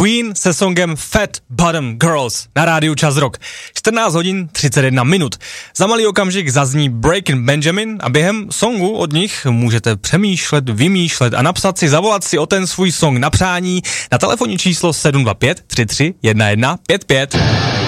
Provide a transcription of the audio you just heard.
Queen se songem Fat Bottom Girls na rádiu Čas Rock. 14 hodin 31 minut. Za malý okamžik zazní Breaking Benjamin a během songu od nich můžete přemýšlet, vymýšlet a napsat si, zavolat si o ten svůj song na přání na telefonní číslo 725 33 11 55.